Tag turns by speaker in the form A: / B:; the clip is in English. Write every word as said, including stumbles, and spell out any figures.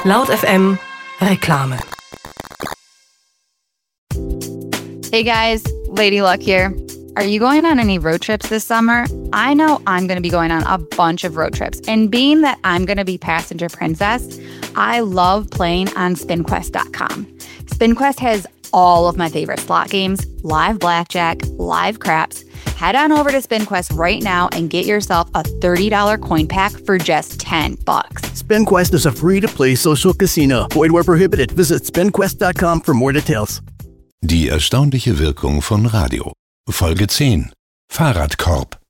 A: Laut F M Reklame.
B: Hey guys, Lady Luck here. Are you going on any road trips this summer? I know I'm going to be going on a bunch of road trips, and being that I'm going to be passenger princess, I love playing on spin quest dot com. SpinQuest has all of my favorite slot games, live blackjack, live craps. Head on over to SpinQuest right now and get yourself a thirty dollars coin pack for just ten bucks.
C: SpinQuest is a free-to-play social casino. Void where prohibited. Visit spin quest dot com for more details.
D: Die erstaunliche Wirkung von Radio. Folge zehn. Fahrradkorb.